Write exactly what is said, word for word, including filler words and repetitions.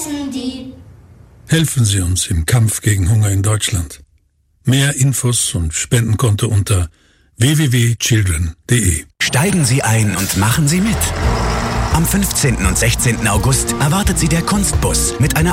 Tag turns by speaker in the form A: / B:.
A: essen die.
B: Helfen Sie uns im Kampf gegen Hunger in Deutschland. Mehr Infos und Spendenkonto unter w w w punkt children punkt d e.
C: Steigen Sie ein und machen Sie mit. Am fünfzehnten und sechzehnten August erwartet Sie der Kunstbus mit einer